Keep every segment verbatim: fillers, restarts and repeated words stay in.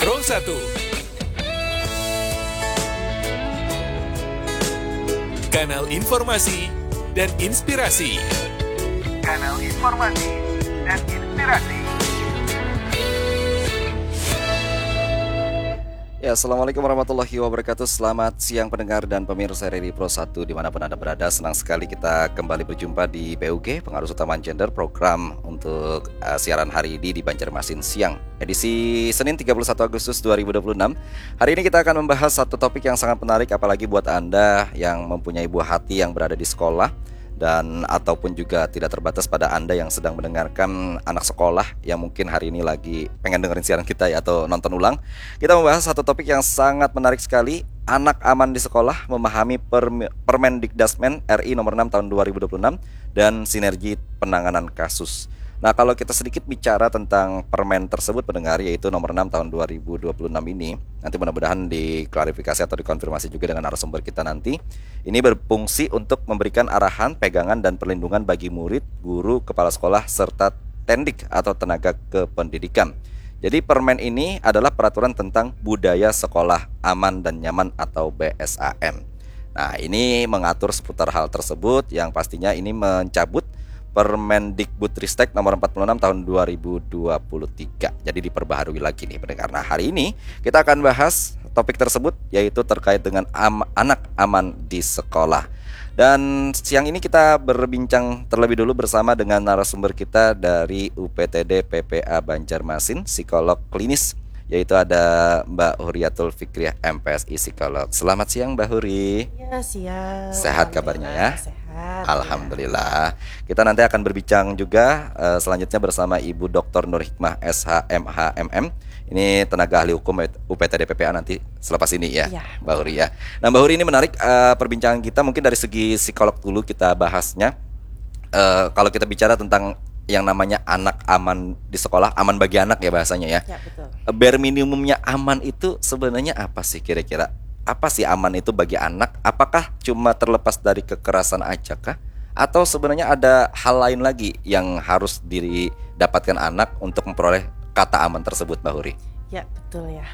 Pro satu. Kanal informasi dan inspirasi. Kanal informasi dan inspirasi. Ya, Assalamualaikum warahmatullahi wabarakatuh. Selamat siang pendengar dan pemirsa R R I Pro satu dimanapun Anda berada. Senang sekali kita kembali berjumpa di P U G, Pengaruh Utama Gender, program untuk uh, siaran hari ini di Banjarmasin Siang, edisi Senin tiga puluh satu Agustus dua ribu dua puluh enam. Hari ini kita akan membahas satu topik yang sangat menarik, apalagi buat Anda yang mempunyai buah hati yang berada di sekolah, dan ataupun juga tidak terbatas pada Anda yang sedang mendengarkan anak sekolah yang mungkin hari ini lagi pengen dengerin siaran kita ya, atau nonton ulang. Kita membahas satu topik yang sangat menarik sekali, anak aman di sekolah, memahami Perm- Permendikdasmen R I nomor enam tahun dua ribu dua puluh enam dan sinergi penanganan kasus. Nah, kalau kita sedikit bicara tentang permen tersebut pendengar, yaitu nomor enam tahun dua ribu dua puluh enam ini, nanti mudah-mudahan diklarifikasi atau dikonfirmasi juga dengan narasumber kita nanti. Ini berfungsi untuk memberikan arahan, pegangan, dan perlindungan bagi murid, guru, kepala sekolah, serta tendik atau tenaga kependidikan. Jadi permen ini adalah peraturan tentang budaya sekolah aman dan nyaman atau B S A M. Nah, ini mengatur seputar hal tersebut, yang pastinya ini mencabut Permendikbudristek nomor empat puluh enam tahun dua ribu dua puluh tiga. Jadi diperbaharui lagi nih pendengar. Nah, hari ini kita akan bahas topik tersebut, yaitu terkait dengan am- anak aman di sekolah. Dan siang ini kita berbincang terlebih dulu bersama dengan narasumber kita dari U P T D P P A Banjarmasin, psikolog klinis, yaitu ada Mbak Huriatul Fikriah, M P S I psikolog. Selamat siang Mbak Huri. Ya, siang. Sehat kabarnya ya? Sehat. Alhamdulillah. Ya. Kita nanti akan berbincang juga uh, selanjutnya bersama Ibu Doktor Nur Hikmah S H M H M M. Ini tenaga ahli hukum U P T D P P A nanti selepas ini ya, ya. Mbak Huri ya. Nah, Mbak Huri, ini menarik uh, perbincangan kita. Mungkin dari segi psikolog dulu kita bahasnya. Uh, kalau kita bicara tentang yang namanya anak aman di sekolah, aman bagi anak ya bahasanya ya. Ya, betul. Bare minimumnya aman itu sebenarnya apa sih kira-kira? Apa sih aman itu bagi anak? Apakah cuma terlepas dari kekerasan aja kah? Atau sebenarnya ada hal lain lagi yang harus didapatkan anak untuk memperoleh kata aman tersebut, Mbak Huri? Ya, betul ya.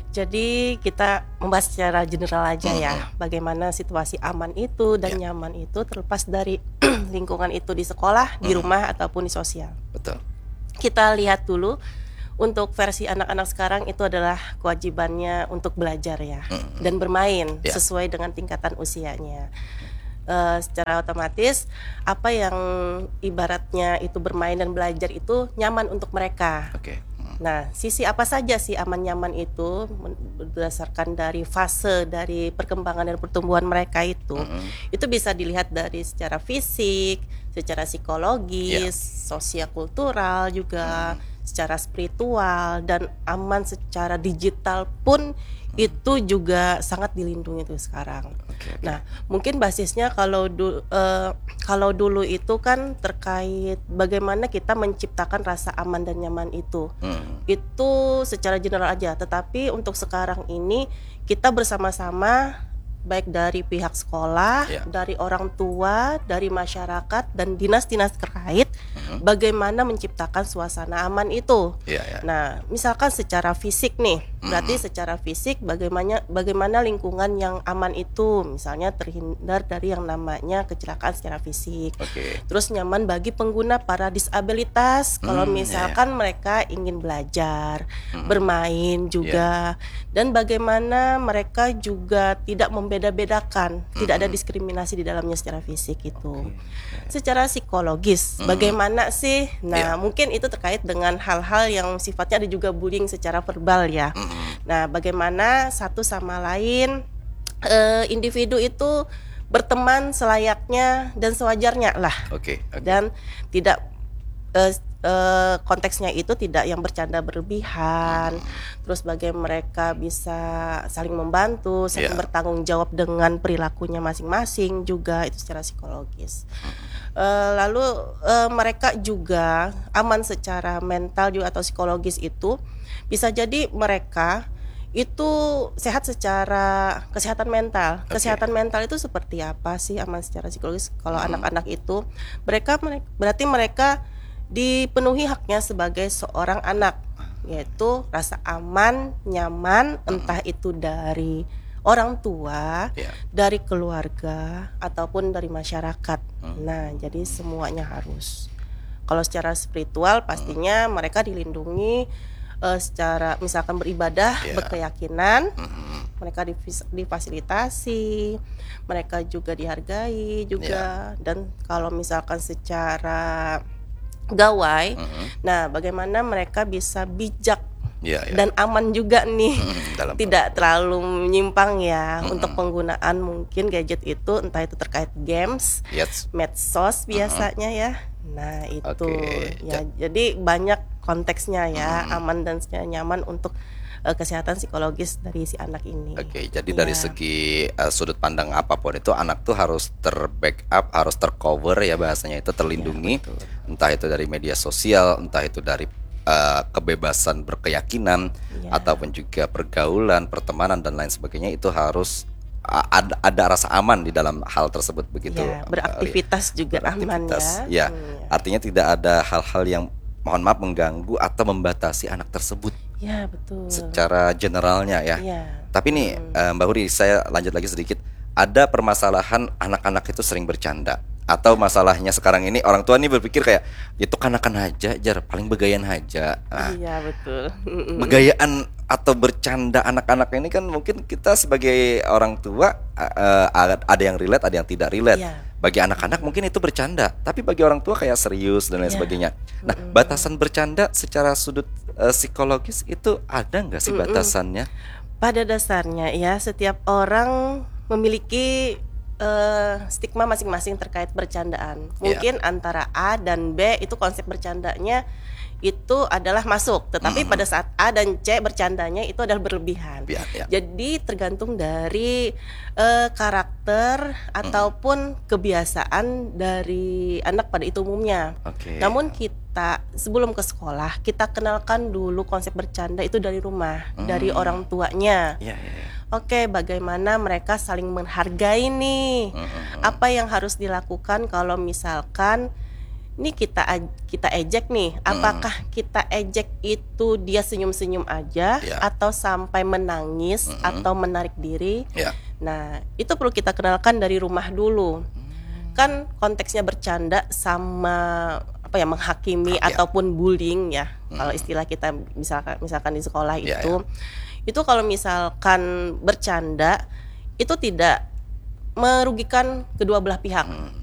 Jadi kita membahas secara general aja ya, mm-hmm. bagaimana situasi aman itu dan ya. nyaman itu terlepas dari lingkungan itu di sekolah, mm-hmm. di rumah ataupun di sosial. Betul. Kita lihat dulu. Untuk versi anak-anak sekarang itu adalah kewajibannya untuk belajar ya, mm-hmm. dan bermain yeah. sesuai dengan tingkatan usianya. Uh, secara otomatis apa yang ibaratnya itu bermain dan belajar itu nyaman untuk mereka. Okay. Mm-hmm. Nah, sisi apa saja sih aman nyaman itu berdasarkan dari fase dari perkembangan dan pertumbuhan mereka itu, mm-hmm. itu bisa dilihat dari secara fisik, secara psikologis, yeah. sosial-kultural juga. Mm-hmm. secara spiritual, dan aman secara digital pun hmm. itu juga sangat dilindungi tuh sekarang. Okay, okay. Nah, mungkin basisnya kalau du, uh, kalau dulu itu kan terkait bagaimana kita menciptakan rasa aman dan nyaman itu. Hmm. Itu secara general aja, tetapi untuk sekarang ini kita bersama-sama baik dari pihak sekolah, yeah. dari orang tua, dari masyarakat dan dinas-dinas terkait, mm-hmm. bagaimana menciptakan suasana aman itu. Yeah, yeah. Nah, misalkan secara fisik nih, mm-hmm. berarti secara fisik bagaimana bagaimana lingkungan yang aman itu, misalnya terhindar dari yang namanya kecelakaan secara fisik. Okay. Terus nyaman bagi pengguna para disabilitas, mm, kalau misalkan yeah. mereka ingin belajar, mm-hmm. bermain juga, yeah. dan bagaimana mereka juga tidak membe beda-bedakan, mm-hmm. tidak ada diskriminasi di dalamnya secara fisik itu. Okay. Secara psikologis, mm-hmm. bagaimana sih? Nah, yeah. mungkin itu terkait dengan hal-hal yang sifatnya ada juga bullying secara verbal ya. Mm-hmm. Nah, bagaimana satu sama lain uh, individu itu berteman selayaknya dan sewajarnya lah. Okay. Okay. Dan tidak uh, Uh, konteksnya itu tidak yang bercanda berlebihan, hmm. terus bagaimana mereka bisa saling membantu, saling yeah. bertanggung jawab dengan perilakunya masing-masing juga, itu secara psikologis. Hmm. Uh, lalu uh, mereka juga aman secara mental juga atau psikologis itu bisa jadi mereka itu sehat secara kesehatan mental. Okay. Kesehatan mental itu seperti apa sih aman secara psikologis? Kalau hmm. anak-anak itu mereka berarti mereka dipenuhi haknya sebagai seorang anak. yaitu rasa aman, nyaman, entah itu dari orang tua, Ya. dari keluarga, ataupun dari masyarakat. Nah, jadi semuanya harus. Kalau secara spiritual pastinya mereka dilindungi eh, secara misalkan beribadah, Ya. berkeyakinan, Mhm. mereka difis- difasilitasi, mereka juga dihargai juga. Dan kalau misalkan secara gawai, Mhm. nah bagaimana mereka bisa bijak Ya, ya. dan aman juga nih, Mhm, dalam tidak terlalu menyimpang ya untuk penggunaan mungkin gadget itu, entah itu terkait games, Yes. medsos biasanya ya. Nah itu Oke, ya, jadi banyak konteksnya ya, aman dan nyaman untuk eh, kesehatan psikologis dari si anak ini. Oke, jadi dari Ya. segi uh, sudut pandang apapun itu anak tuh harus terbackup, harus tercover ya bahasanya itu terlindungi, entah itu dari media sosial, entah itu dari uh, kebebasan berkeyakinan, Ya. ataupun juga pergaulan, pertemanan dan lain sebagainya itu harus uh, ada, ada rasa aman di dalam hal tersebut begitu. Ya, uh, beraktivitas juga aman beraktivitas. ya. Ya, Hmm, artinya tidak ada hal-hal yang mohon maaf mengganggu atau membatasi anak tersebut ya betul. secara generalnya ya. Ya. Tapi nih eh, Mbak Huri, saya lanjut lagi sedikit. Ada permasalahan anak-anak itu sering bercanda. Atau masalahnya sekarang ini orang tua nih berpikir kayak itu kanakan aja, jar paling begayaan aja. Nah, Iya betul. begayaan atau bercanda anak-anak ini kan mungkin kita sebagai orang tua eh, ada yang relate, ada yang tidak relate. Iya. Bagi anak-anak mungkin itu bercanda, tapi bagi orang tua kayak serius dan lain Iya. sebagainya. Nah, batasan bercanda secara sudut eh, psikologis itu ada nggak sih batasannya? Pada dasarnya ya setiap orang memiliki eh, stigma masing-masing terkait bercandaan. Mungkin antara A dan B itu konsep bercandanya itu adalah masuk, tetapi pada saat A dan C bercandanya itu adalah berlebihan. Ya, ya. Jadi tergantung dari eh, karakter ataupun kebiasaan dari anak pada itu umumnya. Oke. Namun kita sebelum ke sekolah kita kenalkan dulu konsep bercanda itu dari rumah, dari orang tuanya. Iya, iya, iya. Oke, bagaimana mereka saling menghargai nih? Apa yang harus dilakukan kalau misalkan ini kita aj- kita ejek nih, apakah kita ejek itu dia senyum-senyum aja Ya. atau sampai menangis atau menarik diri? Ya. Nah, itu perlu kita kenalkan dari rumah dulu. Kan konteksnya bercanda sama apa ya menghakimi Ya. ataupun bullying ya. Kalau istilah kita misalkan misalkan di sekolah Ya, itu. Itu kalau misalkan bercanda itu tidak merugikan kedua belah pihak.